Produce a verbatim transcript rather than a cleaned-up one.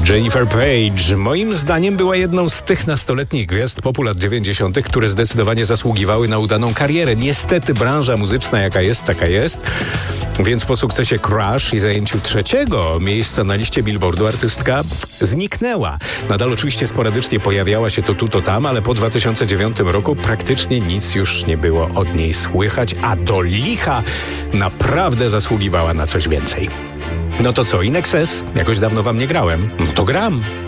Jennifer Page moim zdaniem była jedną z tych nastoletnich gwiazd popu lat dziewięćdziesiątych, które zdecydowanie zasługiwały na udaną karierę. Niestety branża muzyczna jaka jest, taka jest. Więc po sukcesie Crash i zajęciu trzeciego miejsca na liście Billboardu artystka zniknęła. Nadal oczywiście sporadycznie pojawiała się to tu, to tam, ale po dwa tysiące dziewiątym roku praktycznie nic już nie było od niej słychać, a do licha naprawdę zasługiwała na coś więcej. No to co, In Excess? Jakoś dawno wam nie grałem. No to gram.